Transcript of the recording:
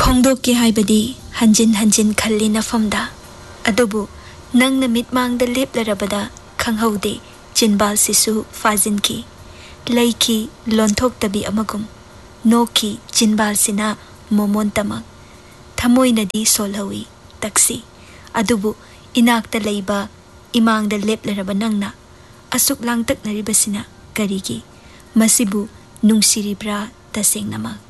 ꯐꯣꯡꯗꯣꯛꯀꯦ ꯍꯥꯏꯕꯗꯤ ꯍꯟꯖꯤꯟ ꯍꯟꯖꯤꯟ ꯈꯜꯂꯤ ꯅꯐꯝꯗ ꯑꯗꯨꯕꯨ ꯅꯪꯅ ꯃꯤꯠꯃꯥꯡꯗ ꯂꯦꯞꯂꯔꯕꯗ ꯈꯪꯍꯧꯗꯦ ꯆꯤꯟꯕꯥꯜꯁꯤꯁꯨ ꯐꯥꯖꯤꯟꯈꯤ ꯂꯩꯈꯤ ꯂꯣꯟꯊꯣꯛꯇꯕꯤ ꯑꯃꯒꯨꯝ ꯅꯣꯛꯈꯤ ꯆꯤꯟꯕꯥꯜꯁꯤꯅ ꯃꯣꯃꯣꯟꯇꯃꯛ ꯊꯃꯣꯏꯅꯗꯤ ꯁꯣꯜꯍꯧꯏ ꯇꯛꯁꯤ ꯑꯗꯨꯕꯨ ꯏꯅꯥꯛꯇ ꯂꯩꯕ ꯏꯃꯥꯡꯗ ꯂꯦꯞꯂꯔꯕ ꯅꯪꯅ ꯑꯁꯨꯛ ꯂꯥꯡꯇꯛꯅꯔꯤꯕꯁꯤꯅ ꯀꯔꯤꯒꯤ ꯃꯁꯤꯕꯨ ꯅꯨꯡꯁꯤꯔꯤꯕ꯭ꯔꯥ ꯇꯁꯦꯡꯅꯃꯛ